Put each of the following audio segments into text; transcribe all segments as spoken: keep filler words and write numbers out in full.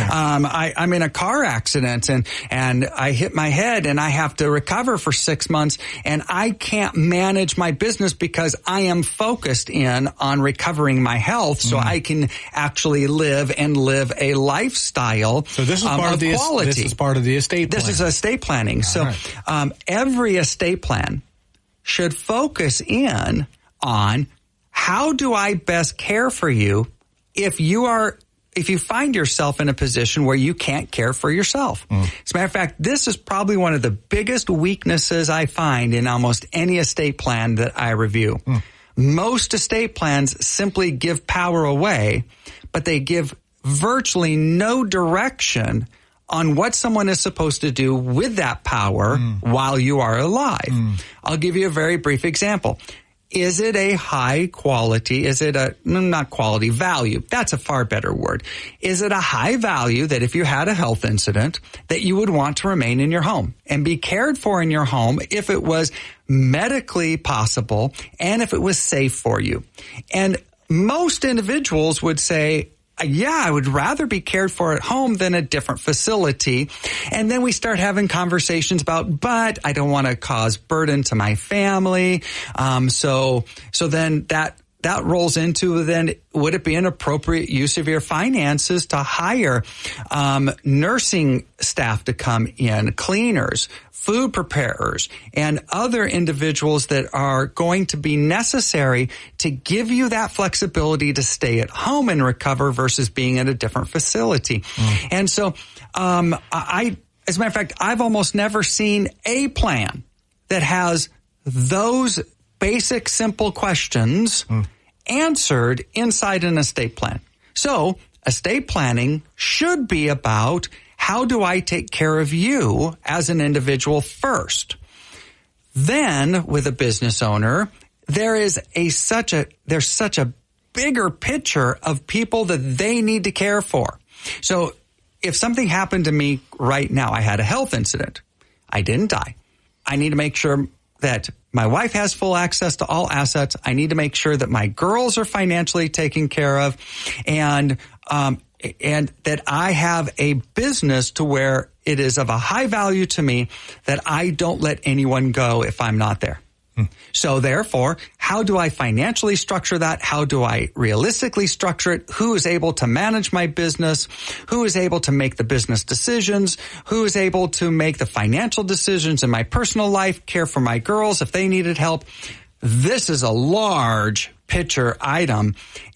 Um, I, I'm in a car accident and, and I hit my head and I have to recover for six months and I can't manage my business because I am focused in on recovering my health so mm. I can actually live and live a lifestyle so this is um, part of of the, quality. This is part of the estate plan. This is estate planning. All so right. um, every estate plan should focus in on how do I best care for you if you are if you find yourself in a position where you can't care for yourself. Mm. As a matter of fact, this is probably one of the biggest weaknesses I find in almost any estate plan that I review. Mm. Most estate plans simply give power away, but they give virtually no direction on what someone is supposed to do with that power mm. while you are alive. Mm. I'll give you a very brief example. Is it a high quality? Is it a, not quality, value? That's a far better word. Is it a high value that if you had a health incident that you would want to remain in your home and be cared for in your home if it was medically possible and if it was safe for you? And most individuals would say, yeah, I would rather be cared for at home than a different facility. And then we start having conversations about, but I don't want to cause burden to my family. Um, so, so then that, that rolls into then, would it be an appropriate use of your finances to hire, um, nursing staff to come in, cleaners, food preparers, and other individuals that are going to be necessary to give you that flexibility to stay at home and recover versus being at a different facility. Mm. And so, um, I, as a matter of fact, I've almost never seen a plan that has those basic, simple questions mm. answered inside an estate plan. So, estate planning should be about how do I take care of you as an individual first? Then, with a business owner, there is a such a there's such a bigger picture of people that they need to care for. So, if something happened to me right now, I had a health incident. I didn't die. I need to make sure that my wife has full access to all assets. I need to make sure that my girls are financially taken care of, and um, and that I have a business to where it is of a high value to me that I don't let anyone go if I'm not there. Hmm. So therefore, how do I financially structure that? How do I realistically structure it? Who is able to manage my business? Who is able to make the business decisions? Who is able to make the financial decisions in my personal life, care for my girls if they needed help? This is a large picture item,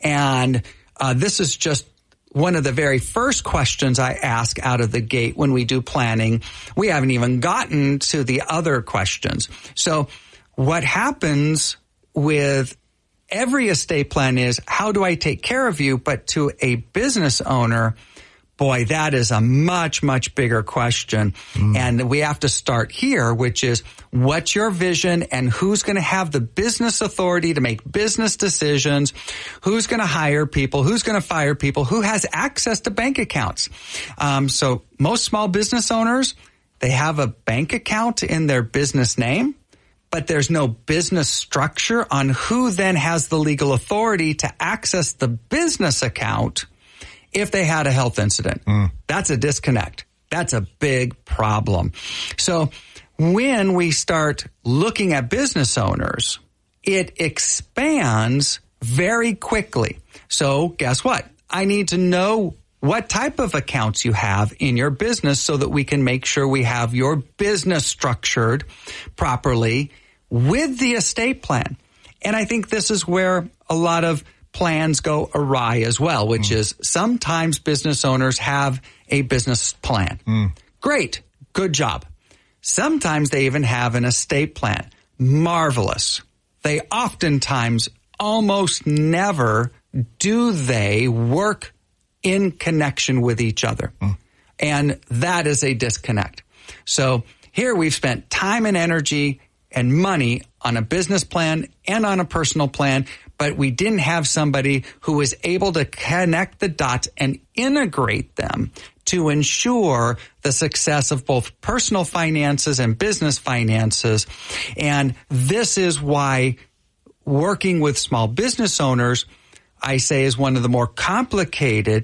and uh, this is just one of the very first questions I ask out of the gate when we do planning. We haven't even gotten to the other questions. So what happens with every estate plan is, how do I take care of you? But to a business owner, boy, that is a much, much bigger question. Mm. And we have to start here, which is, what's your vision and who's going to have the business authority to make business decisions? Who's going to hire people? Who's going to fire people? Who has access to bank accounts? Um, so most small business owners, they have a bank account in their business name, but there's no business structure on who then has the legal authority to access the business account if they had a health incident. Mm. That's a disconnect. That's a big problem. So when we start looking at business owners, it expands very quickly. So guess what? I need to know what type of accounts you have in your business so that we can make sure we have your business structured properly with the estate plan. And I think this is where a lot of plans go awry as well, which mm. is sometimes business owners have a business plan. Mm. Great. Good job. Sometimes they even have an estate plan. Marvelous. They oftentimes, almost never, do they work in connection with each other. Mm. And that is a disconnect. So here we've spent time and energy and money on a business plan and on a personal plan, but we didn't have somebody who was able to connect the dots and integrate them to ensure the success of both personal finances and business finances. And this is why working with small business owners, I say, is one of the more complicated.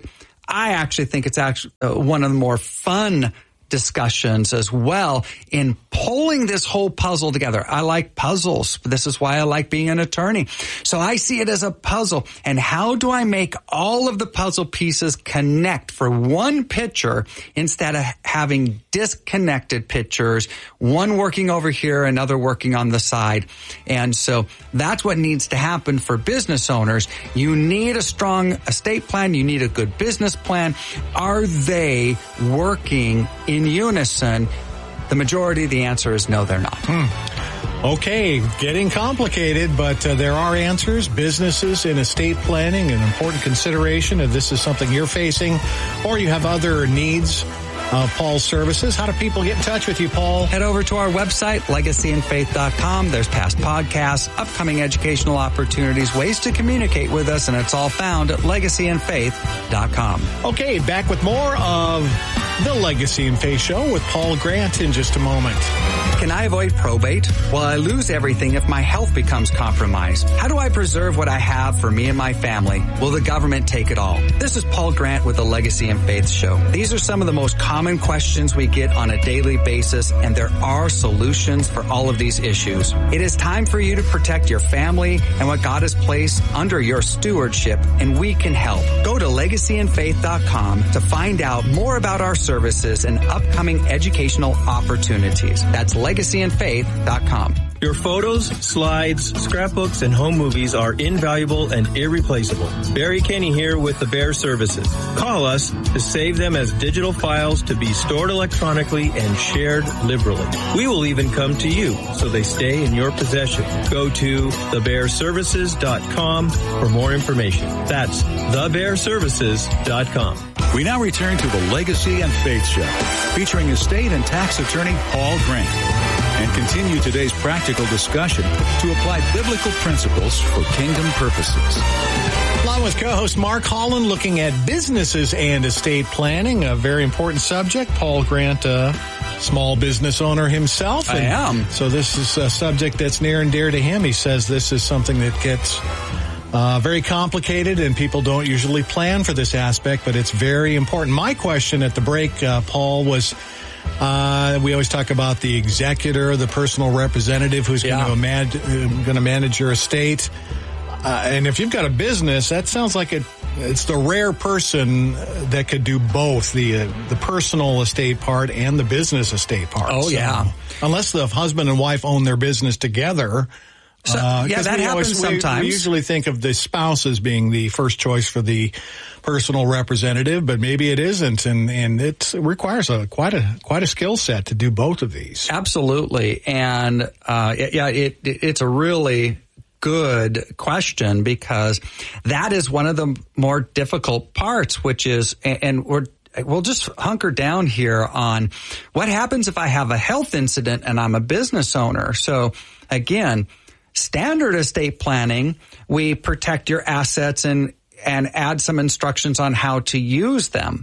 I actually think it's actually uh, one of the more fun discussions as well in pulling this whole puzzle together. I like puzzles. This is why I like being an attorney. So I see it as a puzzle. And how do I make all of the puzzle pieces connect for one picture instead of having disconnected pictures, one working over here, another working on the side? And so that's what needs to happen for business owners. You need a strong estate plan. You need a good business plan. Are they working in unison? The majority, the answer is no, they're not. Hmm. Okay, getting complicated, but uh, there are answers. Businesses in estate planning, an important consideration if this is something you're facing or you have other needs of Paul's services. How do people get in touch with you, Paul? Head over to our website, legacy and faith dot com. There's past podcasts, upcoming educational opportunities, ways to communicate with us, and it's all found at legacy and faith dot com. Okay, back with more of the Legacy and Faith Show with Paul Grant in just a moment. Can I avoid probate? Will I lose everything if my health becomes compromised? How do I preserve what I have for me and my family? Will the government take it all? This is Paul Grant with the Legacy and Faith Show. These are some of the most common questions we get on a daily basis, and there are solutions for all of these issues. It is time for you to protect your family and what God has placed under your stewardship, and we can help. Go to legacy and faith dot com to find out more about our services and upcoming educational opportunities. That's legacy and faith dot com. Your photos, slides, scrapbooks, and home movies are invaluable and irreplaceable. Barry Kenny here with the Bear Services. Call us to save them as digital files to be stored electronically and shared liberally. We will even come to you so they stay in your possession. Go to the bear services dot com for more information. That's the bear services dot com. We now return to the Legacy and Faith Show, featuring estate and tax attorney Paul Grant, and continue today's practical discussion to apply biblical principles for kingdom purposes. Along with co-host Mark Holland, looking at businesses and estate planning, a very important subject. Paul Grant, a small business owner himself. I am. So this is a subject that's near and dear to him. He says this is something that gets Uh, very complicated, and people don't usually plan for this aspect, but it's very important. My question at the break, uh, Paul, was uh, we always talk about the executor, the personal representative who's yeah. going to man- going to manage your estate. Uh, and if you've got a business, that sounds like it, it's the rare person that could do both, the uh, the personal estate part and the business estate part. Oh, so, yeah. Unless the husband and wife own their business together. So, uh, yeah, that happens always, sometimes. We, we usually think of the spouse as being the first choice for the personal representative, but maybe it isn't, and, and it requires a quite a quite a skill set to do both of these. Absolutely, and uh, yeah, it, it it's a really good question because that is one of the more difficult parts, which is, and we're. We'll just hunker down here on what happens if I have a health incident and I'm a business owner. So again, standard estate planning, we protect your assets and, and add some instructions on how to use them.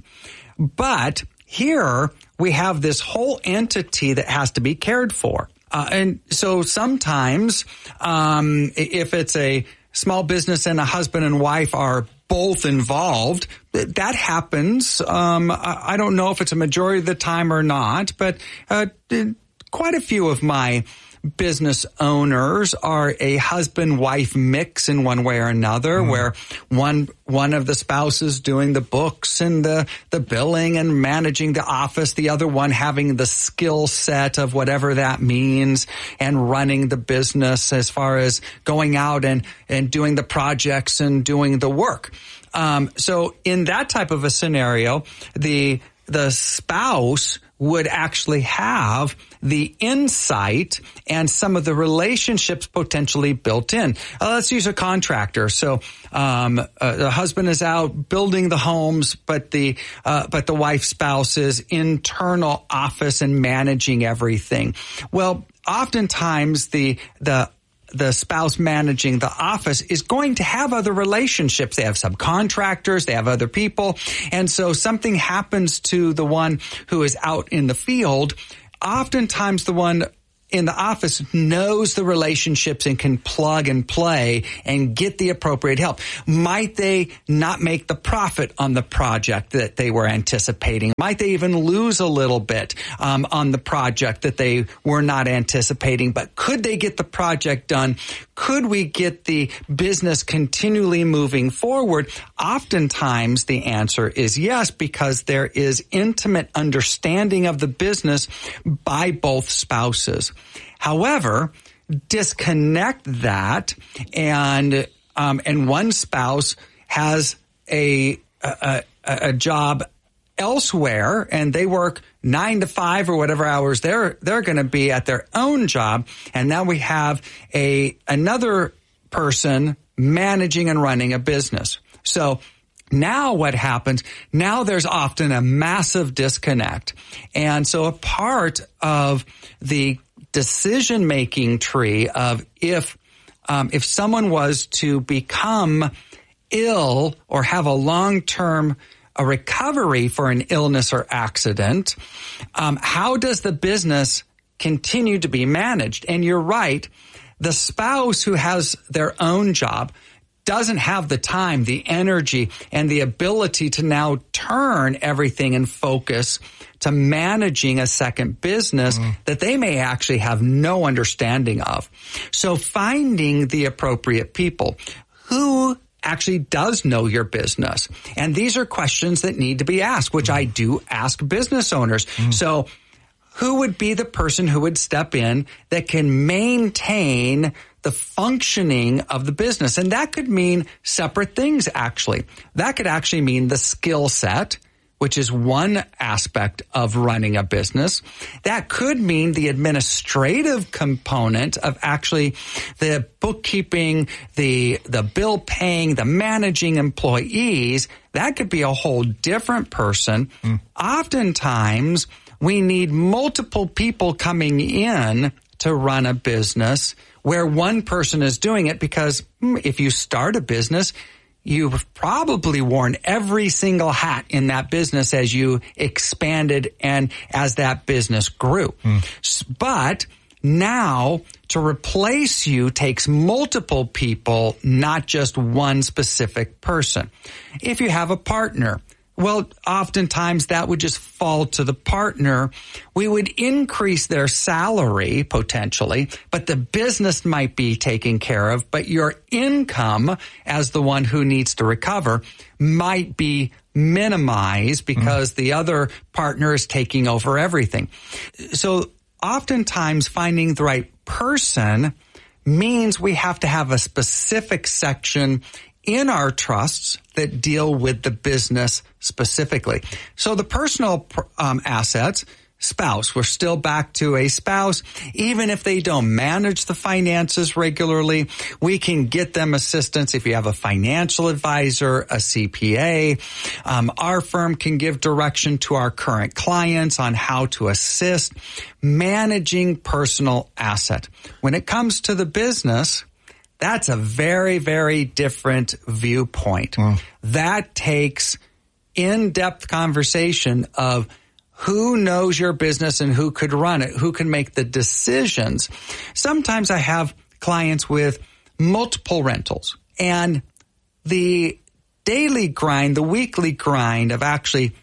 But here we have this whole entity that has to be cared for. Uh, and so sometimes, um, if it's a small business and a husband and wife are both involved, that happens. Um, I don't know if it's a majority of the time or not, but uh, quite a few of my business owners are a husband-wife mix in one way or another, mm. where one one of the spouses doing the books and the, the billing and managing the office, the other one having the skill set of whatever that means and running the business as far as going out and, and doing the projects and doing the work. Um, so in that type of a scenario, the the spouse would actually have the insight and some of the relationships potentially built in. Uh, let's use a contractor. So um, uh, the husband is out building the homes, but the uh, but the wife spouse is internal office and managing everything. Well, oftentimes the the the spouse managing the office is going to have other relationships. They have subcontractors, they have other people. And so something happens to the one who is out in the field. Oftentimes the one in the office knows the relationships and can plug and play and get the appropriate help? Might they not make the profit on the project that they were anticipating? Might they even lose a little bit um, on the project that they were not anticipating? But could they get the project done? Could we get the business continually moving forward? Oftentimes the answer is yes, because there is intimate understanding of the business by both spouses. However, disconnect that and um, and one spouse has a, a a job elsewhere and they work nine to five or whatever hours they're they're going to be at their own job, and now we have a another person managing and running a business. So now what happens? Now there's often a massive disconnect. And so a part of the decision-making tree of if um, if someone was to become ill or have a long-term a recovery for an illness or accident, um, how does the business continue to be managed? And you're right, the spouse who has their own job doesn't have the time, the energy, and the ability to now turn everything and focus to managing a second business mm. that they may actually have no understanding of. So finding the appropriate people who actually does know your business. And these are questions that need to be asked, which mm. I do ask business owners. Mm. So who would be the person who would step in that can maintain the functioning of the business? And that could mean separate things, actually. That could actually mean the skill set, which is one aspect of running a business. That could mean the administrative component of actually the bookkeeping, the the bill paying, the managing employees. That could be a whole different person. Mm. Oftentimes, we need multiple people coming in to run a business where one person is doing it, because if you start a business, you've probably worn every single hat in that business as you expanded and as that business grew. Mm. But now to replace you takes multiple people, not just one specific person. If you have a partner, well, oftentimes that would just fall to the partner. We would increase their salary potentially, but the business might be taken care of, but your income as the one who needs to recover might be minimized because mm. the other partner is taking over everything. So oftentimes finding the right person means we have to have a specific section in our trusts that deal with the business specifically. So the personal um, assets, spouse, we're still back to a spouse. Even if they don't manage the finances regularly, we can get them assistance if you have a financial advisor, a C P A. Um, our firm can give direction to our current clients on how to assist managing personal asset. When it comes to the business, that's a very, very different viewpoint. Wow. That takes in-depth conversation of who knows your business and who could run it, who can make the decisions. Sometimes I have clients with multiple rentals, and the daily grind, the weekly grind of actually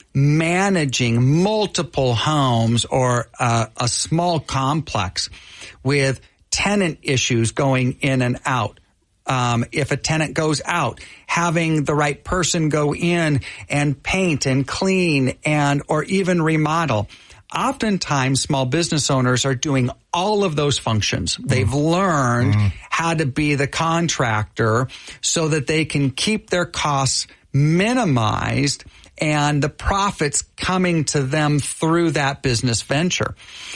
managing multiple homes or uh, a small complex with tenant issues going in and out. Um, if a tenant goes out, having the right person go in and paint and clean and or even remodel. Oftentimes, small business owners are doing all of those functions. Mm. They've learned mm. how to be the contractor so that they can keep their costs minimized and the profits coming to them through that business venture.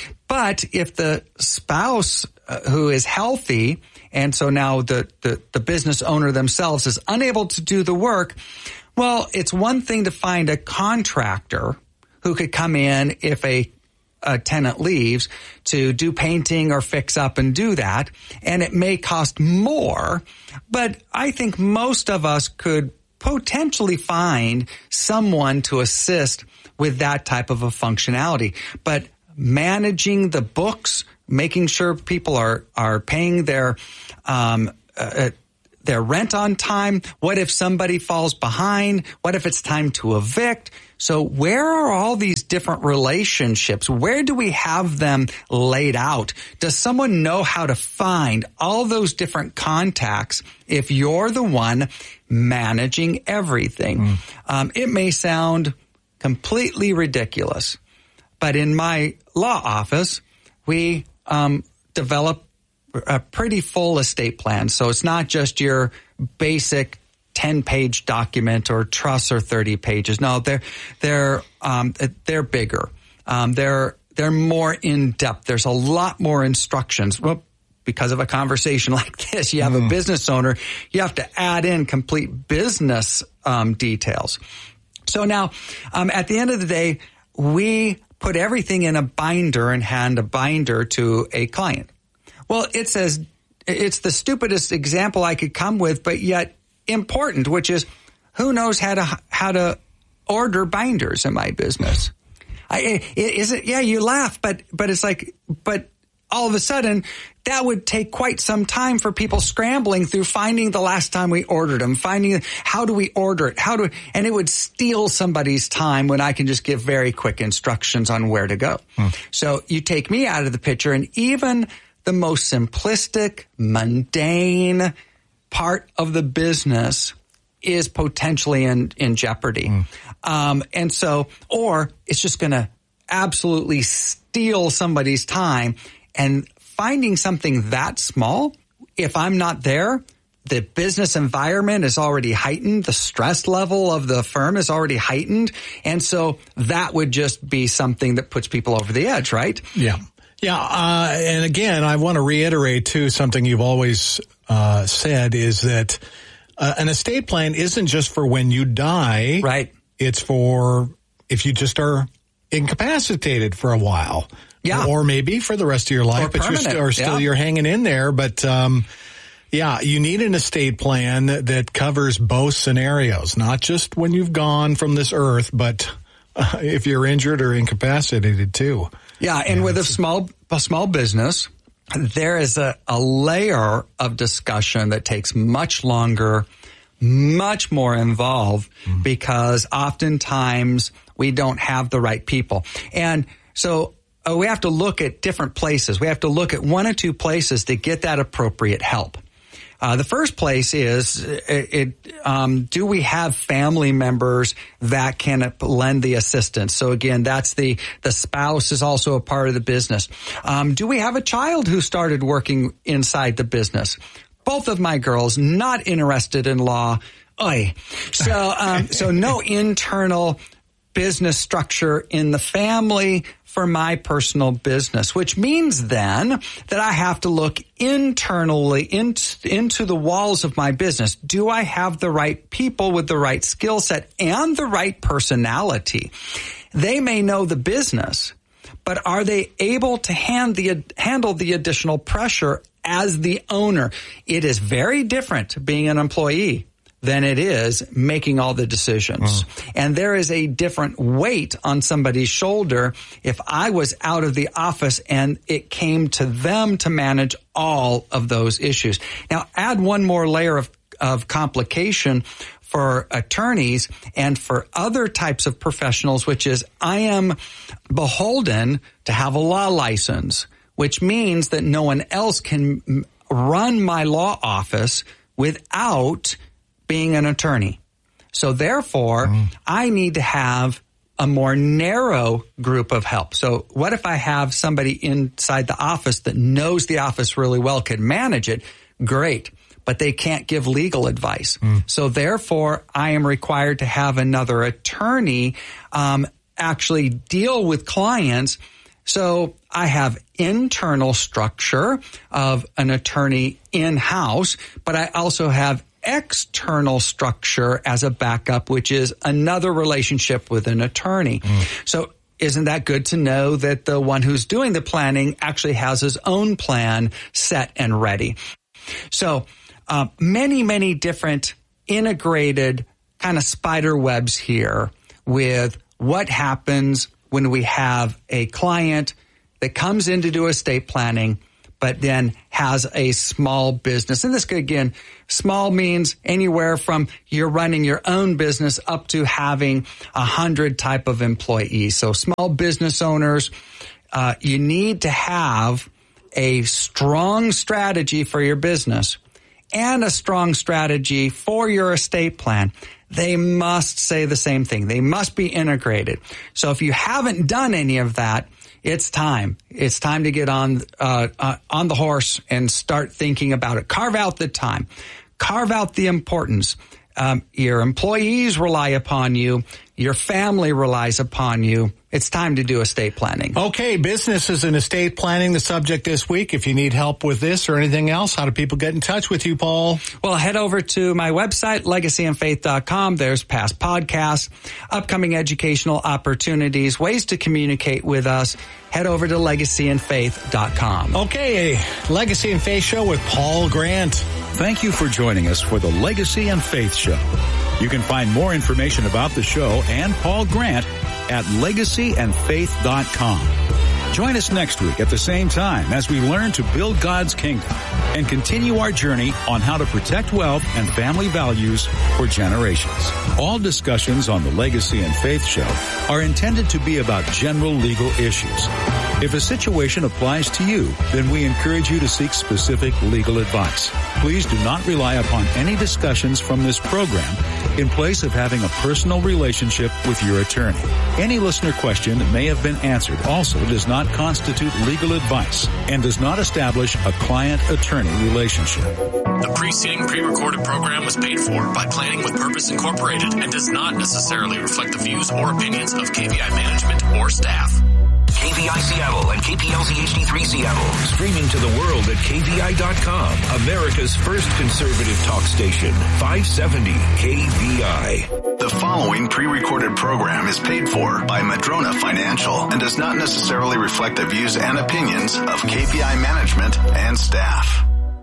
But if the spouse uh, who is healthy, and so now the, the, the business owner themselves is unable to do the work, well, it's one thing to find a contractor who could come in if a, a tenant leaves to do painting or fix up and do that, and it may cost more, but I think most of us could potentially find someone to assist with that type of a functionality. But managing the books, making sure people are, are paying their, um, uh, their rent on time? What if somebody falls behind? What if it's time to evict? So where are all these different relationships? Where do we have them laid out? Does someone know how to find all those different contacts if you're the one managing everything? Mm. Um, it may sound completely ridiculous, but in my law office, we um, develop a pretty full estate plan. So it's not just your basic ten-page document or trusts or thirty pages. No, they're they're um, they're bigger. Um, they're they're more in depth. There's a lot more instructions. Well, because of a conversation like this, you have mm. a business owner. You have to add in complete business um, details. So now, um, at the end of the day, we put everything in a binder and hand a binder to a client. Well, it's as it's the stupidest example I could come with, but yet important, which is who knows how to how to order binders in my business? I, is it? Yeah, you laugh, but but it's like, but all of a sudden that would take quite some time for people scrambling through finding the last time we ordered them, finding how do we order it, how do, and it would steal somebody's time when I can just give very quick instructions on where to go. Hmm. So you take me out of the picture, and even the most simplistic, mundane part of the business is potentially in, in jeopardy. Mm. Um, and so, or it's just going to absolutely steal somebody's time. And finding something that small, if I'm not there, the business environment is already heightened. The stress level of the firm is already heightened. And so that would just be something that puts people over the edge, right? Yeah. Yeah, uh, and again, I want to reiterate, too, something you've always uh, said is that uh, an estate plan isn't just for when you die. Right. It's for if you just are incapacitated for a while. Yeah. Or maybe for the rest of your life, or but permanent. you're still, or still yeah. you're hanging in there. But, um, yeah, you need an estate plan that covers both scenarios, not just when you've gone from this earth, but uh, if you're injured or incapacitated, too. Yeah, and yeah, with a small a small business, there is a, a layer of discussion that takes much longer, much more involved, mm-hmm. because oftentimes we don't have the right people. And so uh, we have to look at different places. We have to look at one or two places to get that appropriate help. Uh, the first place is, it, it, um, do we have family members that can lend the assistance? So again, that's the, the spouse is also a part of the business. Um, do we have a child who started working inside the business? Both of my girls not interested in law. Oy. So, um, so no internal business structure in the family for my personal business, which means then that I have to look internally into, into the walls of my business. Do I have the right people with the right skill set and the right personality? They may know the business, but are they able to hand the, handle the additional pressure as the owner? It is very different being an employee than it is making all the decisions. Mm. And there is a different weight on somebody's shoulder if I was out of the office and it came to them to manage all of those issues. Now, add one more layer of, of complication for attorneys and for other types of professionals, which is I am beholden to have a law license, which means that no one else can run my law office without being an attorney. So therefore, mm. I need to have a more narrow group of help. So what if I have somebody inside the office that knows the office really well, can manage it? Great. But they can't give legal advice. Mm. So therefore, I am required to have another attorney um, actually deal with clients. So I have internal structure of an attorney in-house, but I also have external structure as a backup, which is another relationship with an attorney. Mm. So isn't that good to know that the one who's doing the planning actually has his own plan set and ready? So uh, many, many different integrated kind of spider webs here with what happens when we have a client that comes in to do estate planning, but then has a small business. And this could, again, small means anywhere from you're running your own business up to having a hundred type of employees. So small business owners, uh, you need to have a strong strategy for your business and a strong strategy for your estate plan. They must say the same thing. They must be integrated. So if you haven't done any of that, it's time. It's time to get on uh, uh, on the horse and start thinking about it. Carve out the time. Carve out the importance. Um, your employees rely upon you. Your family relies upon you. It's time to do estate planning. Okay, businesses and estate planning, the subject this week. If you need help with this or anything else, how do people get in touch with you, Paul? Well, head over to my website, legacy and faith dot com. There's past podcasts, upcoming educational opportunities, ways to communicate with us. Head over to legacy and faith dot com. Okay, Legacy and Faith Show with Paul Grant. Thank you for joining us for the Legacy and Faith Show. You can find more information about the show and Paul Grant at legacy and faith dot com. Join us next week at the same time as we learn to build God's kingdom and continue our journey on how to protect wealth and family values for generations. All discussions on the Legacy and Faith Show are intended to be about general legal issues. If a situation applies to you, then we encourage you to seek specific legal advice. Please do not rely upon any discussions from this program in place of having a personal relationship with your attorney. Any listener question that may have been answered also does not constitute legal advice and does not establish a client-attorney relationship. The preceding pre-recorded program was paid for by Planning with Purpose Incorporated and does not necessarily reflect the views or opinions of K V I management or staff. K V I Seattle and K P L Z H D three Seattle. Streaming to the world at K V I dot com. America's first conservative talk station. five seventy K V I. The following pre-recorded program is paid for by Madrona Financial and does not necessarily reflect the views and opinions of K P I management and staff.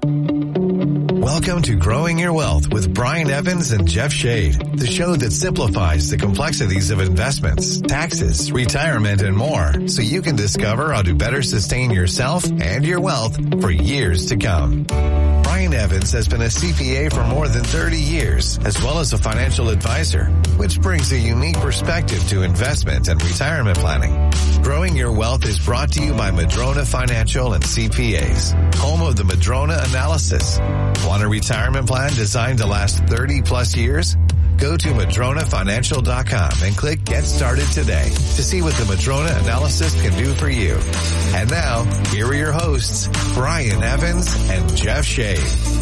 Welcome to Growing Your Wealth with Brian Evans and Jeff Shade, the show that simplifies the complexities of investments, taxes, retirement, and more, so you can discover how to better sustain yourself and your wealth for years to come. Brian Evans has been a C P A for more than thirty years, as well as a financial advisor, which brings a unique perspective to investment and retirement planning. Growing Your Wealth is brought to you by Madrona Financial and C P As, home of the Madrona Analysis. Want a retirement plan designed to last thirty plus years? Go to Madrona Financial dot com and click Get Started today to see what the Madrona Analysis can do for you. And now, here are your hosts, Brian Evans and Jeff Shade.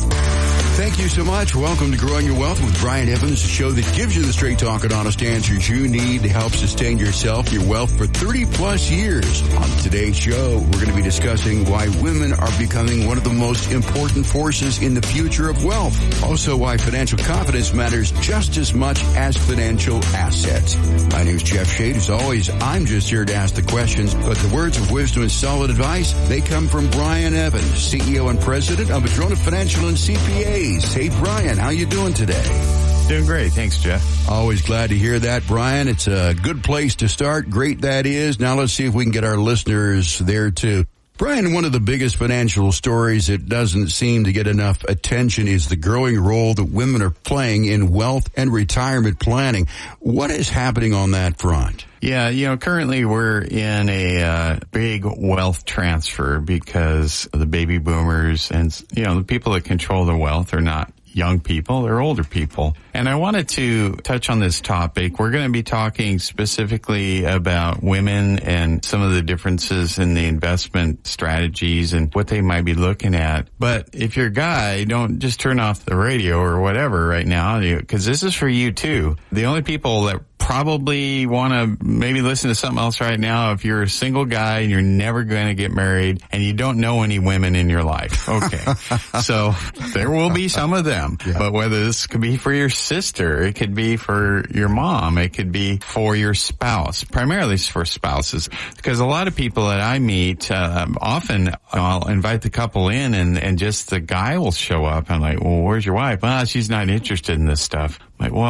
Thank you so much. Welcome to Growing Your Wealth with Brian Evans, a show that gives you the straight talk and honest answers you need to help sustain yourself, your wealth for thirty plus years. On today's show, we're going to be discussing why women are becoming one of the most important forces in the future of wealth. Also, why financial confidence matters just as much as financial assets. My name is Jeff Shade. As always, I'm just here to ask the questions, but the words of wisdom and solid advice, they come from Brian Evans, C E O and President of Madrona Financial and C P A. Hey, Brian, how you doing today? Doing great. Thanks, Jeff. Always glad to hear that, Brian. It's a good place to start. Great that is. Now let's see if we can get our listeners there too. Brian, one of the biggest financial stories that doesn't seem to get enough attention is the growing role that women are playing in wealth and retirement planning. What is happening on that front? Yeah, you know, currently we're in a uh, big wealth transfer because of the baby boomers and, you know, the people that control the wealth are not young people, they're older people. And I wanted to touch on this topic. We're going to be talking specifically about women and some of the differences in the investment strategies and what they might be looking at. But if you're a guy, don't just turn off the radio or whatever right now, because this is for you too. The only people that probably want to maybe listen to something else right now, if you're a single guy and you're never going to get married and you don't know any women in your life. Okay. So there will be some of them, yeah. But whether this could be for your sister, it could be for your mom, it could be for your spouse, primarily for spouses, because a lot of people that I meet, uh, often I'll invite the couple in and, and just the guy will show up. I'm like, well, where's your wife? Ah, she's not interested in this stuff. I'm like, well,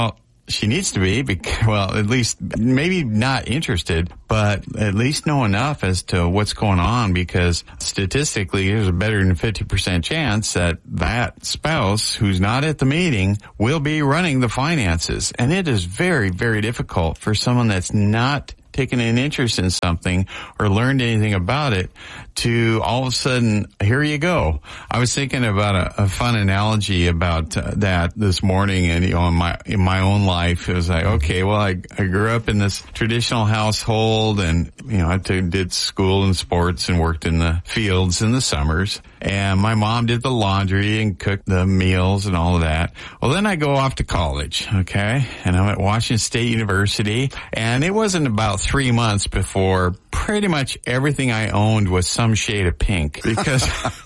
she needs to be, because, well, at least maybe not interested, but at least know enough as to what's going on, because statistically there's a better than fifty percent chance that that spouse who's not at the meeting will be running the finances. And it is very, very difficult for someone that's not taken an interest in something or learned anything about it to all of a sudden, here you go. I was thinking about a, a fun analogy about uh, that this morning, and you know, in my in my own life, it was like, okay, well, I I grew up in this traditional household, and you know, I t- did school and sports and worked in the fields in the summers, and my mom did the laundry and cooked the meals and all of that. Well, then I go off to college, okay, and I'm at Washington State University, and it wasn't about three months before pretty much everything I owned was some shade of pink, because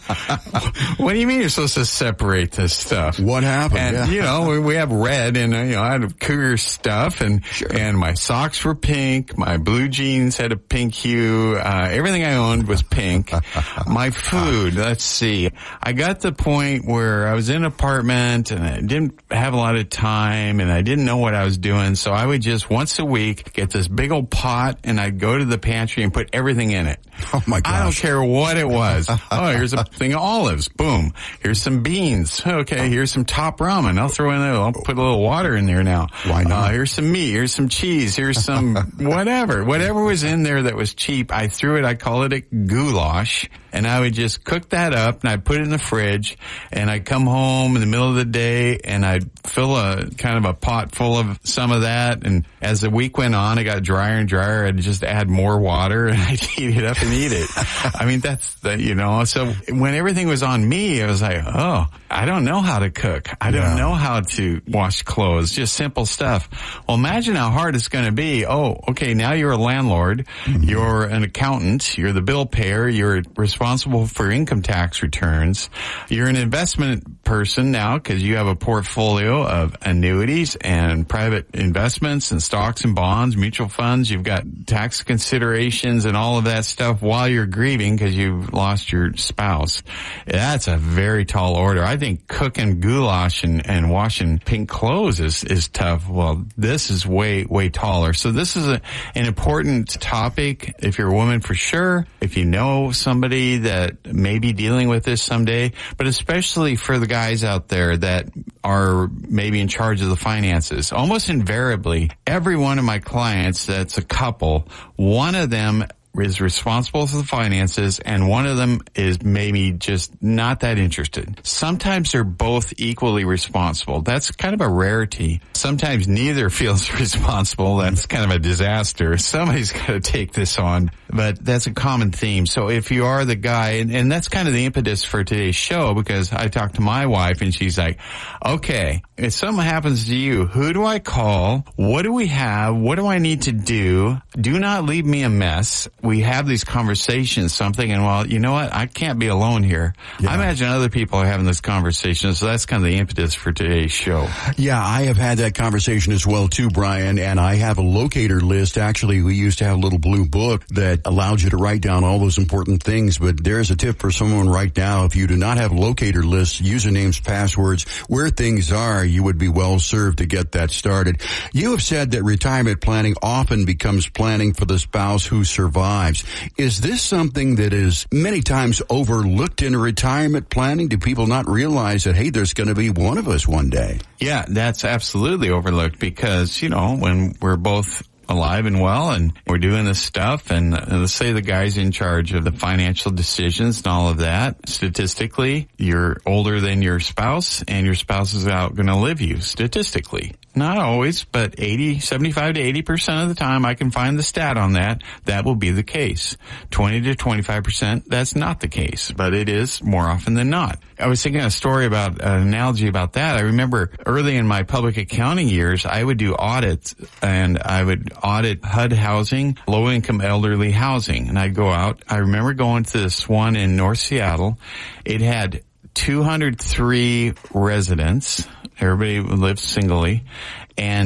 what do you mean you're supposed to separate this stuff? What happened? And, yeah. you know, we, we have red, and, uh, you know, I had Cougar stuff, and, Sure. and my socks were pink, my blue jeans had a pink hue, uh, everything I owned was pink. My food, let's see, I got to the point where I was in an apartment, and I didn't have a lot of time, and I didn't know what I was doing, so I would just once a week get this big old pot, and I'd go to the pantry and put everything in it. Oh my gosh. I don't care what it was. Oh, here's a thing of olives. Boom. Here's some beans. Okay, here's some top ramen. I'll throw in there. I'll put a little water in there now. Why not? Uh, here's some meat. Here's some cheese. Here's some whatever. Whatever was in there that was cheap, I threw it. I call it a goulash. And I would just cook that up, and I'd put it in the fridge, and I'd come home in the middle of the day, and I'd fill a kind of a pot full of some of that. And as the week went on, it got drier and drier. I'd just add more water, and I'd heat it up and eat it. I mean, that's the, you know, so when everything was on me, I was like, oh, I don't know how to cook. I don't Yeah. know how to wash clothes, just simple stuff. Well, imagine how hard it's going to be. Oh, okay, now you're a landlord, mm-hmm. you're an accountant, you're the bill payer, you're responsible for income tax returns, you're an investment person now because you have a portfolio of annuities and private investments and stocks and bonds, mutual funds. You've got tax considerations and all of that stuff while you're grieving because you've lost your spouse. That's a very tall order. I think cooking goulash and, and washing pink clothes is, is tough. Well, this is way, way taller. So this is a, an important topic if you're a woman for sure, if you know somebody that may be dealing with this someday, but especially for the guys out there that are maybe in charge of the finances. Almost invariably, every one of my clients that's a couple, one of them is responsible for the finances, and one of them is maybe just not that interested. Sometimes they're both equally responsible. That's kind of a rarity. Sometimes neither feels responsible. That's kind of a disaster. Somebody's got to take this on, but that's a common theme. So if you are the guy, and, and that's kind of the impetus for today's show, because I talked to my wife and she's like, okay, if something happens to you, who do I call? What do we have? What do I need to do? Do not leave me a mess. We have these conversations, so I'm thinking, well, you know what? I can't be alone here. Yeah. I imagine other people are having this conversation, so that's kind of the impetus for today's show. Yeah, I have had that conversation as well too, Brian, and I have a locator list. Actually, we used to have a little blue book that allowed you to write down all those important things, but there's a tip for someone right now. If you do not have locator lists, usernames, passwords, where things are, you would be well served to get that started. You have said that retirement planning often becomes planning for the spouse who survives. Is this something that is many times overlooked in retirement planning? Do people not realize that, hey, there's going to be one of us one day? Yeah, that's absolutely overlooked because, you know, when we're both alive and well and we're doing this stuff, and uh, let's say the guy's in charge of the financial decisions and all of that, statistically, you're older than your spouse and your spouse is out going to live you statistically. Not always, but eighty, seventy-five to eighty percent of the time I can find the stat on that, that will be the case. twenty to twenty-five percent, that's not the case, but it is more often than not. I was thinking a story about, an analogy about that. I remember early in my public accounting years, I would do audits, and I would audit H U D housing, low-income elderly housing, and I'd go out. I remember going to this one in North Seattle. It had two hundred three residents. Everybody lived singly, and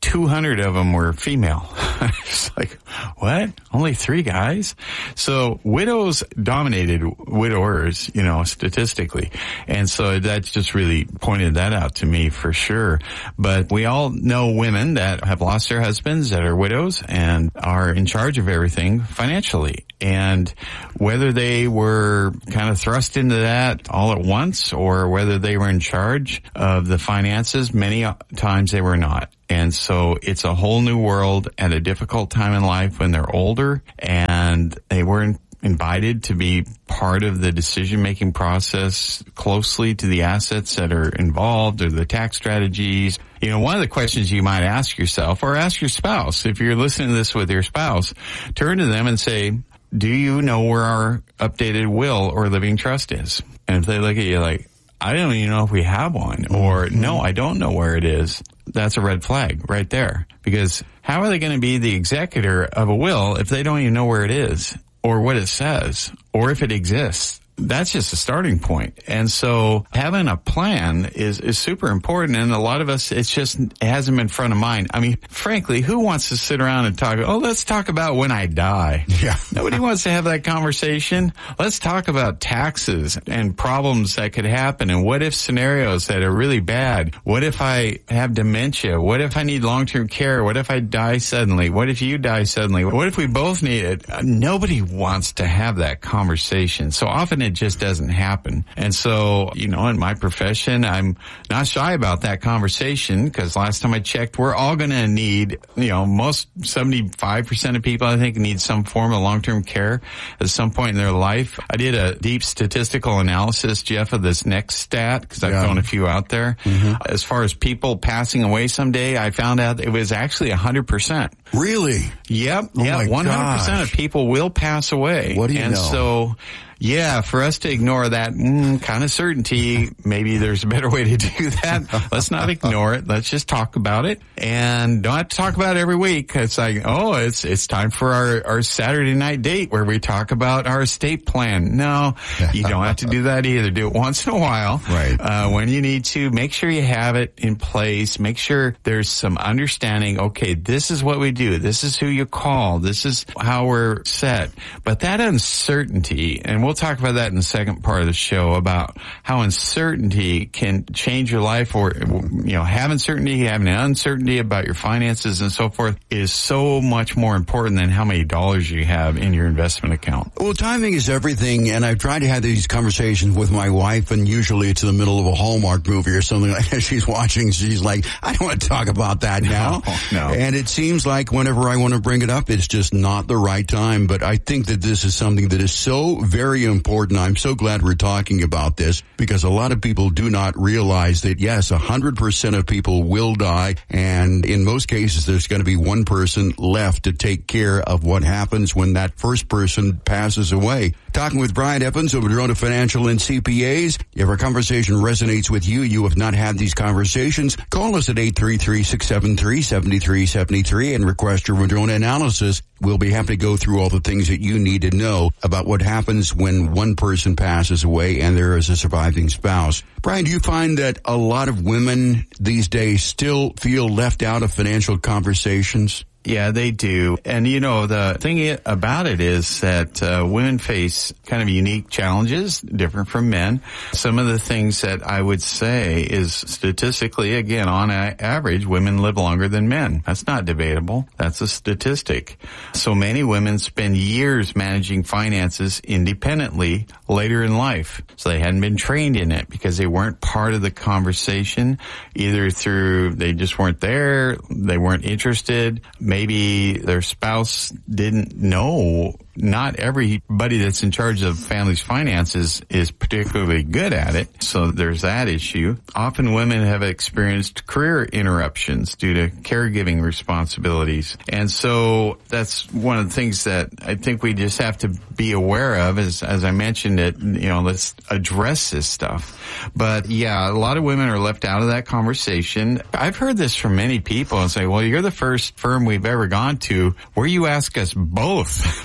two hundred of them were female. It's like, what? Only three guys? So widows dominated widowers, you know, statistically. And so that just really pointed that out to me for sure. But we all know women that have lost their husbands, that are widows, and are in charge of everything financially. And whether they were kind of thrust into that all at once or whether they were in charge of the finances, many times they were not. And so it's a whole new world at a difficult time in life when they're older, and they weren't invited to be part of the decision-making process closely to the assets that are involved or the tax strategies. You know, one of the questions you might ask yourself or ask your spouse, if you're listening to this with your spouse, turn to them and say, do you know where our updated will or living trust is? And if they look at you like, I don't even know if we have one, or no, I don't know where it is, that's a red flag right there. Because how are they going to be the executor of a will if they don't even know where it is or what it says or if it exists? That's just a starting point. And so having a plan is, is super important. And a lot of us, it's just, it hasn't been front of mind. I mean, frankly, who wants to sit around and talk, oh, let's talk about when I die? Yeah. Nobody wants to have that conversation. Let's talk about taxes and problems that could happen and what if scenarios that are really bad. What if I have dementia? What if I need long-term care? What if I die suddenly? What if you die suddenly? What if we both need it? Uh, nobody wants to have that conversation. So often it just doesn't happen. And so, you know, in my profession, I'm not shy about that conversation because last time I checked, we're all going to need, you know, most seventy-five percent of people, I think, need some form of long-term care at some point in their life. I did a deep statistical analysis, Jeff, of this next stat because I've yeah. thrown a few out there. Mm-hmm. As far as people passing away someday, I found out it was actually one hundred percent. Really? Yep. Oh yeah. my one hundred percent gosh. of people will pass away. What do you and know? so, yeah, for us to ignore that mm, kind of certainty, maybe there's a better way to do that. Let's not ignore it. Let's just talk about it, and don't have to talk about it every week. It's like, oh, it's it's time for our, our Saturday night date where we talk about our estate plan. No, you don't have to do that either. Do it once in a while. Right. Uh, when you need to, make sure you have it in place. Make sure there's some understanding. Okay, this is what we do. This is who you call. This is how we're set. But that uncertainty, and we'll talk about that in the second part of the show about how uncertainty can change your life, or, you know, having certainty, having an uncertainty about your finances and so forth is so much more important than how many dollars you have in your investment account. Well, timing is everything, and I've tried to have these conversations with my wife, and usually it's in the middle of a Hallmark movie or something like that. She's watching, she's like, I don't want to talk about that now. No, no. And it seems like whenever I want to bring it up, it's just not the right time. But I think that this is something that is so very important. I'm so glad we're talking about this because a lot of people do not realize that, yes, one hundred percent of people will die, and in most cases, there's going to be one person left to take care of what happens when that first person passes away. Talking with Brian Evans of Madrona Financial and C P As. If our conversation resonates with you, you have not had these conversations, call us at eight three three, six seven three, seven three seven three and request your Madrona analysis. We'll be happy to go through all the things that you need to know about what happens when one person passes away and there is a surviving spouse. Brian, do you find that a lot of women these days still feel left out of financial conversations? Yeah, they do. And, you know, the thing about it is that uh, women face kind of unique challenges, different from men. Some of the things that I would say is statistically, again, on average, women live longer than men. That's not debatable. That's a statistic. So many women spend years managing finances independently later in life. So they hadn't been trained in it because they weren't part of the conversation, either through they just weren't there, they weren't interested, maybe their spouse didn't know. Not everybody that's in charge of family's finances is particularly good at it, so there's that issue. Often women have experienced career interruptions due to caregiving responsibilities, and so that's one of the things that I think we just have to be aware of. As as I mentioned it, you know, let's address this stuff. But yeah, a lot of women are left out of that conversation. I've heard this from many people and say, "Well, you're the first firm we've ever gone to where you ask us both what we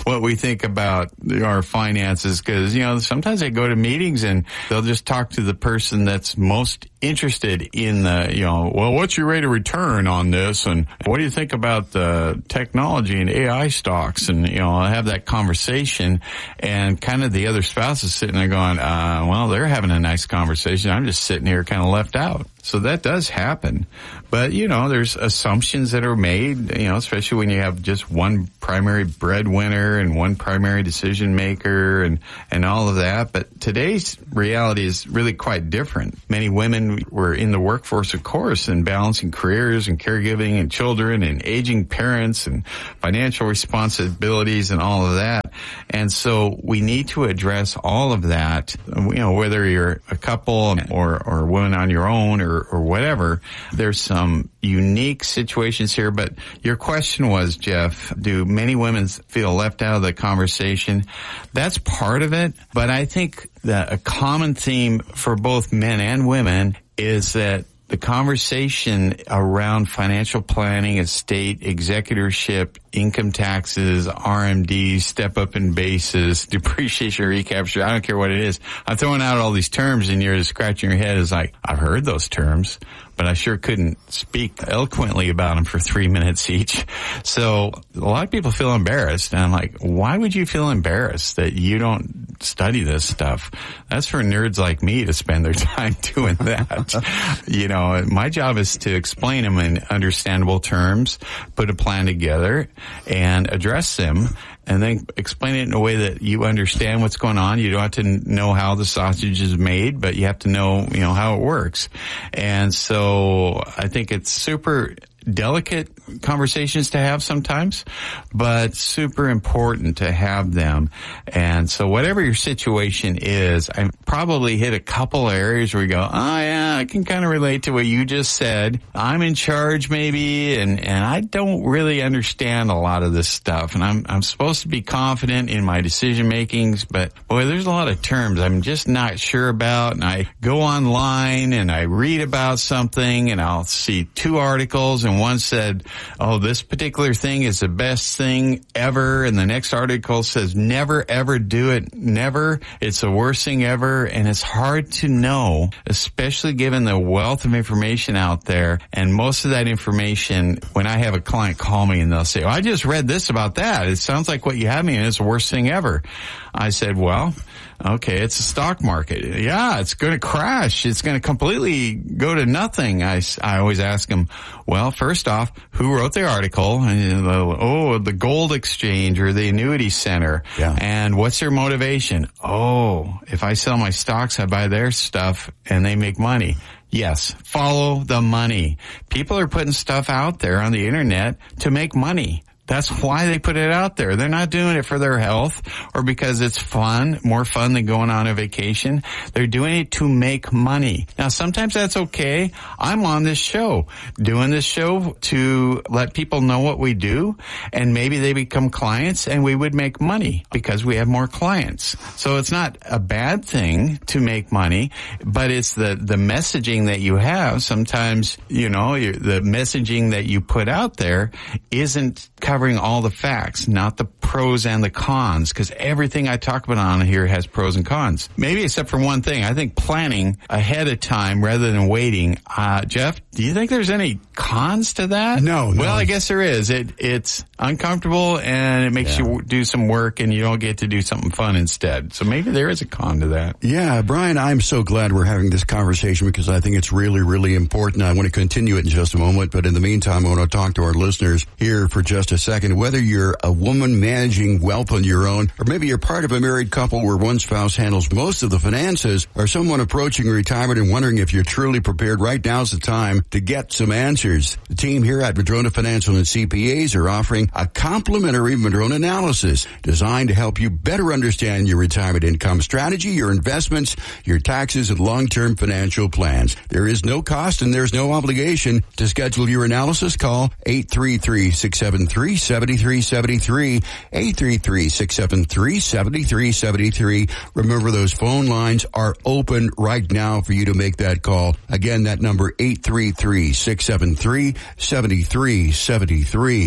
think about our finances? Because, you know, sometimes I go to meetings and they'll just talk to the person that's most interested in the, you know, well, what's your rate of return on this? And what do you think about the technology and A I stocks? And, you know, I have that conversation, and kind of the other spouse is sitting there going, uh, well, they're having a nice conversation. I'm just sitting here kind of left out. So that does happen. But, you know, there's assumptions that are made, you know, especially when you have just one primary breadwinner and one primary decision maker and, and all of that. But today's reality is really quite different. Many women were in the workforce, of course, and balancing careers and caregiving and children and aging parents and financial responsibilities and all of that. And so we need to address all of that, you know, whether you're a couple or, or a woman on your own or Or, or whatever. There's some unique situations here, but your question was, Jeff, do many women feel left out of the conversation? That's part of it, but I think that a common theme for both men and women is that the conversation around financial planning, estate, executorship, income taxes, R M Ds, step up in basis, depreciation recapture, I don't care what it is. I'm throwing out all these terms and you're scratching your head. It's like, I've heard those terms, but I sure couldn't speak eloquently about them for three minutes each. So a lot of people feel embarrassed. And I'm like, why would you feel embarrassed that you don't study this stuff? That's for nerds like me to spend their time doing that. You know, my job is to explain them in understandable terms, put a plan together, and address them, and then explain it in a way that you understand what's going on. You don't have to know how the sausage is made, but you have to know, you know, how it works. And so I think it's super delicate conversations to have sometimes, but super important to have them. And so whatever your situation is, I probably hit a couple areas where you go, oh yeah, I can kind of relate to what you just said. I'm in charge maybe, and, and I don't really understand a lot of this stuff. And I'm, I'm supposed to be confident in my decision makings, but boy, there's a lot of terms I'm just not sure about. And I go online and I read about something and I'll see two articles, and one said, oh, this particular thing is the best thing ever. And the next article says, never, ever do it. Never. It's the worst thing ever. And it's hard to know, especially given the wealth of information out there. And most of that information, when I have a client call me and they'll say, oh, I just read this about that. It sounds like what you have me in is the worst thing ever. I said, well, okay, it's a stock market. Yeah, it's going to crash. It's going to completely go to nothing. I, I always ask them, well, first off, who wrote the article? And, uh, oh, the gold exchange or the annuity center. Yeah. And what's their motivation? Oh, if I sell my stocks, I buy their stuff and they make money. Yes, follow the money. People are putting stuff out there on the internet to make money. That's why they put it out there. They're not doing it for their health or because it's fun, more fun than going on a vacation. They're doing it to make money. Now, sometimes that's okay. I'm on this show, doing this show to let people know what we do, and maybe they become clients and we would make money because we have more clients. So it's not a bad thing to make money, but it's the, the messaging that you have. Sometimes, you know, the messaging that you put out there isn't covering all the facts, not the pros and the cons, because everything I talk about on here has pros and cons. Maybe except for one thing. I think planning ahead of time rather than waiting. Uh, Jeff, do you think there's any cons to that? No. no. Well, I guess there is. It It's uncomfortable and it makes yeah. you do some work and you don't get to do something fun instead. So maybe there is a con to that. Yeah, Brian, I'm so glad we're having this conversation because I think it's really, really important. I want to continue it in just a moment, but in the meantime, I want to talk to our listeners here for just a second. Whether you're a woman managing wealth on your own, or maybe you're part of a married couple where one spouse handles most of the finances, or someone approaching retirement and wondering if you're truly prepared, right now's the time to get some answers. The team here at Madrona Financial and C P As are offering a complimentary Madrona analysis designed to help you better understand your retirement income strategy, your investments, your taxes, and long-term financial plans. There is no cost and there's no obligation. To schedule your analysis, call eight three three, six seven three, seven three seven three, eight three three, six seven three, seven three seven three. Remember, those phone lines are open right now for you to make that call. Again, that number eight three three, six seven three, seven three seven three.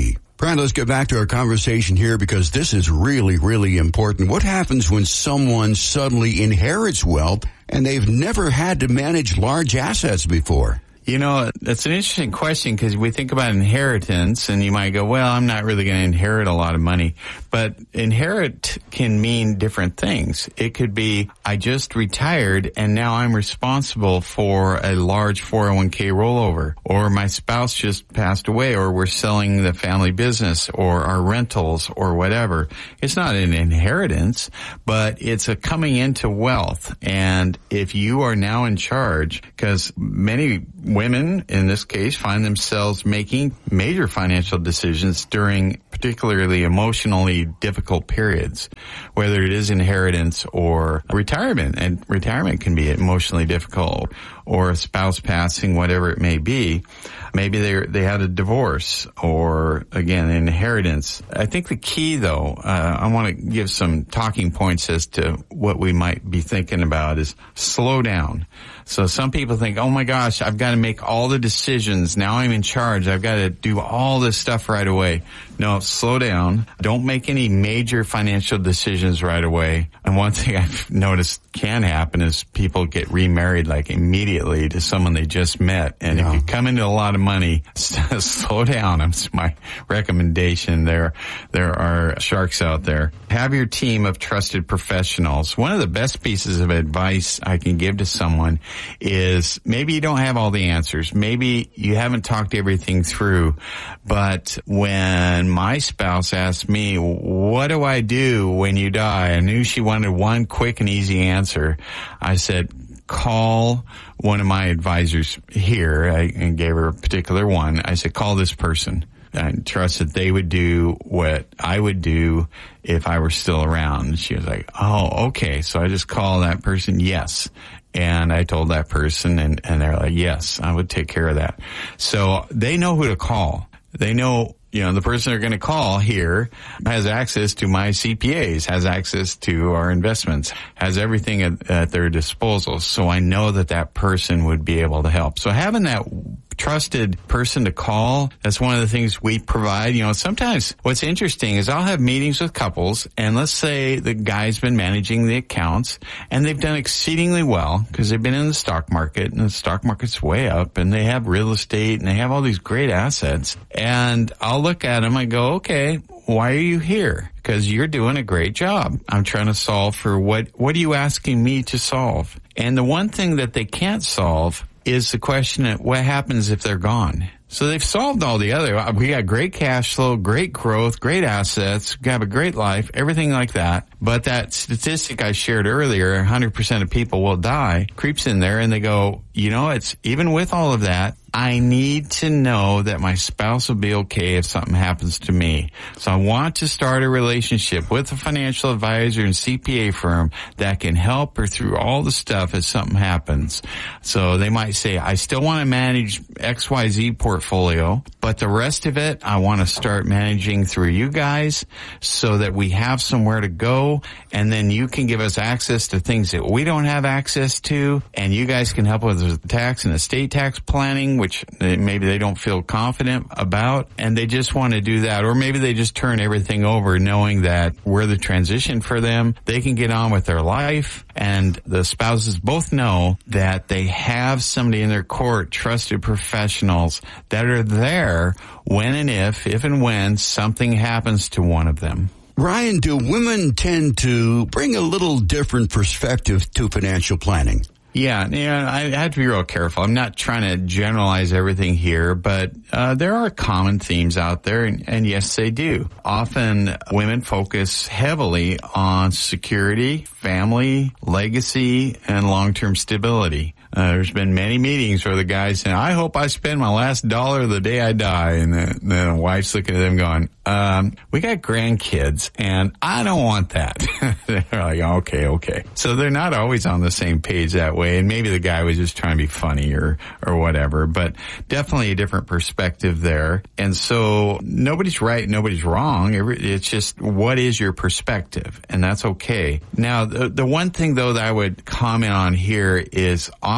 Brian, let's get back to our conversation here because this is really, really important. What happens when someone suddenly inherits wealth and they've never had to manage large assets before? You know, that's an interesting question because we think about inheritance and you might go, well, I'm not really going to inherit a lot of money. But inherit can mean different things. It could be, I just retired and now I'm responsible for a large four oh one k rollover, or my spouse just passed away, or we're selling the family business or our rentals or whatever. It's not an inheritance, but it's a coming into wealth. And if you are now in charge, because many women, in this case, find themselves making major financial decisions during particularly emotionally difficult periods, whether it is inheritance or retirement. And retirement can be emotionally difficult, or a spouse passing, whatever it may be. Maybe they they had a divorce, or again, inheritance. I think the key, though, uh, I want to give some talking points as to what we might be thinking about is slow down. So some people think, oh my gosh, I've got to make all the decisions. Now I'm in charge. I've got to do all this stuff right away. No, slow down. Don't make any major financial decisions right away. And one thing I've noticed can happen is people get remarried like immediately to someone they just met. And yeah. if you come into a lot of money, slow down. That's my recommendation. There, there are sharks out there. Have your team of trusted professionals. One of the best pieces of advice I can give to someone is maybe you don't have all the answers. Maybe you haven't talked everything through. But when my spouse asked me, what do I do when you die? I knew she wanted one quick and easy answer. I said, call one of my advisors here. I and gave her a particular one. I said, call this person. I trust that they would do what I would do if I were still around. And she was like, oh, okay. So I just call that person. Yes. And I told that person and, and they're like, yes, I would take care of that. So they know who to call. They know, you know, the person they're going to call here has access to my C P As, has access to our investments, has everything at, at their disposal. So I know that that person would be able to help. So having that trusted person to call, that's one of the things we provide. You know, sometimes what's interesting is I'll have meetings with couples, and let's say the guy's been managing the accounts and they've done exceedingly well because they've been in the stock market and the stock market's way up and they have real estate and they have all these great assets. And I'll look at them, I go, okay, why are you here? Because you're doing a great job. I'm trying to solve for what, what are you asking me to solve? And the one thing that they can't solve is the question of what happens if they're gone. So they've solved all the other. We got great cash flow, great growth, great assets, we have a great life, everything like that. But that statistic I shared earlier, one hundred percent of people will die, creeps in there and they go, you know, it's even with all of that, I need to know that my spouse will be okay if something happens to me. So I want to start a relationship with a financial advisor and C P A firm that can help her through all the stuff if something happens. So they might say, I still want to manage X Y Z portfolio, but the rest of it, I want to start managing through you guys so that we have somewhere to go. And then you can give us access to things that we don't have access to. And you guys can help with the tax and estate tax planning, which maybe they don't feel confident about, and they just want to do that. Or maybe they just turn everything over knowing that we're the transition for them. They can get on with their life, and the spouses both know that they have somebody in their court, trusted professionals that are there when and if, if and when something happens to one of them. Ryan, do women tend to bring a little different perspective to financial planning? Yeah, yeah, I have to be real careful. I'm not trying to generalize everything here, but uh, there are common themes out there, and, and yes, they do. Often women focus heavily on security, family, legacy, and long-term stability. Uh, there's been many meetings where the guy's saying, I hope I spend my last dollar the day I die. And then, then the wife's looking at them going, um, we got grandkids and I don't want that. They're like, okay, okay. So they're not always on the same page that way. And maybe the guy was just trying to be funny or, or whatever, but definitely a different perspective there. And so nobody's right, nobody's wrong. It's just, what is your perspective? And that's okay. Now, the, the one thing though that I would comment on here is often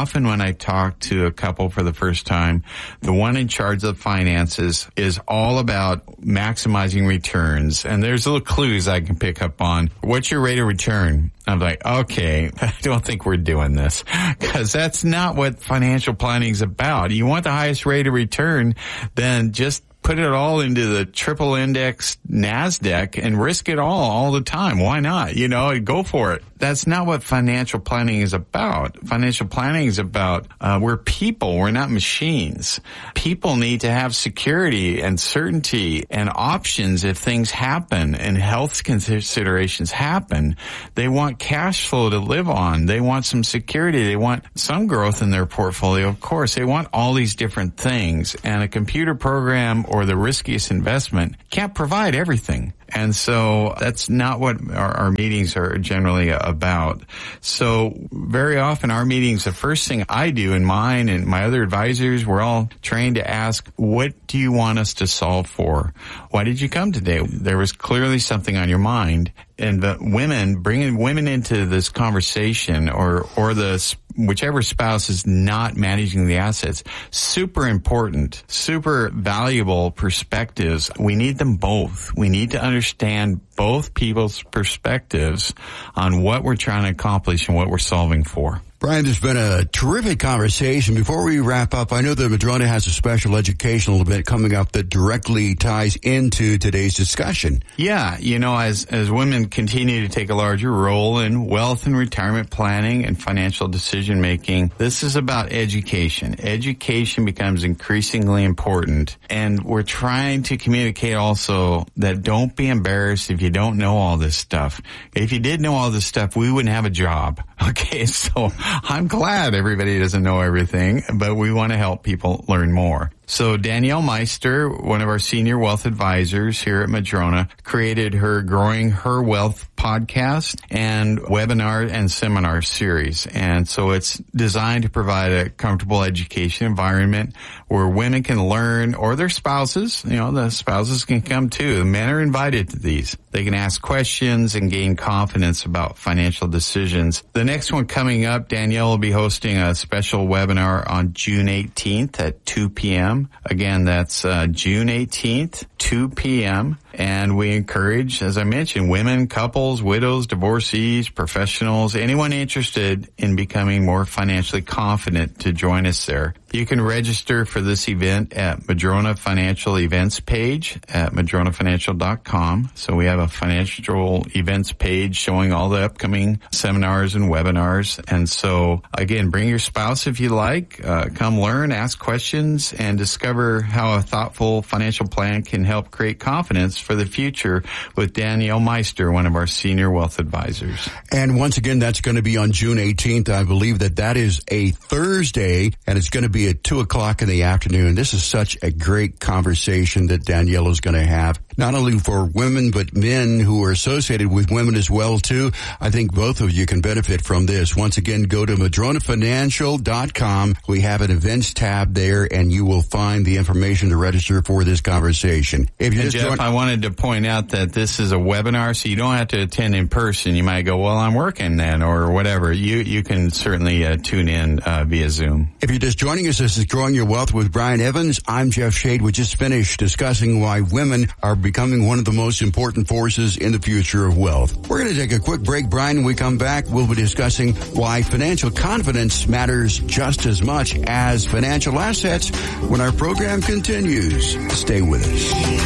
often when I talk to a couple for the first time, the one in charge of finances is all about maximizing returns. And there's little clues I can pick up on. What's your rate of return? I'm like, okay, I don't think we're doing this, because that's not what financial planning is about. You want the highest rate of return, then just put it all into the triple index NASDAQ and risk it all all the time. Why not? You know, go for it. That's not what financial planning is about. Financial planning is about, uh, we're people. We're not machines. People need to have security and certainty and options if things happen and health considerations happen. They want cash flow to live on. They want some security. They want some growth in their portfolio. Of course, they want all these different things, and a computer program or the riskiest investment can't provide everything. And so that's not what our, our meetings are generally about. So very often our meetings, the first thing I do in mine and my other advisors, we're all trained to ask, what do you want us to solve for? Why did you come today? There was clearly something on your mind. And the women, bringing women into this conversation, or, or the, whichever spouse is not managing the assets, super important, super valuable perspectives. We need them both. We need to understand both people's perspectives on what we're trying to accomplish and what we're solving for. Brian, there's been a terrific conversation. Before we wrap up, I know that Madrona has a special educational event coming up that directly ties into today's discussion. Yeah, you know, as as women continue to take a larger role in wealth and retirement planning and financial decision making, this is about education. Education becomes increasingly important, and we're trying to communicate also that don't be embarrassed if you don't know all this stuff. If you did know all this stuff, we wouldn't have a job. Okay, so I'm glad everybody doesn't know everything, but we want to help people learn more. So Danielle Meister, one of our senior wealth advisors here at Madrona, created her Growing Her Wealth podcast and webinar and seminar series. And so it's designed to provide a comfortable education environment where women can learn, or their spouses, you know, the spouses can come too. The men are invited to these. They can ask questions and gain confidence about financial decisions. The next one coming up, Danielle will be hosting a special webinar on June eighteenth at two p.m. Again, that's uh, June eighteenth, two p.m. And we encourage, as I mentioned, women, couples, widows, divorcees, professionals, anyone interested in becoming more financially confident to join us there. You can register for this event at Madrona Financial Events page at madrona financial dot com. So we have a financial events page showing all the upcoming seminars and webinars. And so, again, bring your spouse if you like. Uh, come learn, ask questions, and discover how a thoughtful financial plan can help create confidence for the future with Danielle Meister, one of our senior wealth advisors. And once again, that's going to be on June eighteenth. I believe that that is a Thursday, and it's going to be at two o'clock in the afternoon. This is such a great conversation that Danielle is going to have, not only for women, but men who are associated with women as well, too. I think both of you can benefit from this. Once again, go to madrona financial dot com. We have an events tab there, and you will find the information to register for this conversation. If you and just Jeff, join- I wanted to point out that this is a webinar, so you don't have to attend in person. You might go, well, I'm working then, or whatever. You you can certainly uh, tune in uh, via Zoom. If you're just joining us, this is Growing Your Wealth with Brian Evans. I'm Jeff Shade. We just finished discussing why women are becoming one of the most important forces in the future of wealth. We're going to take a quick break, Brian. When we come back, we'll be discussing why financial confidence matters just as much as financial assets when our program continues. Stay with us.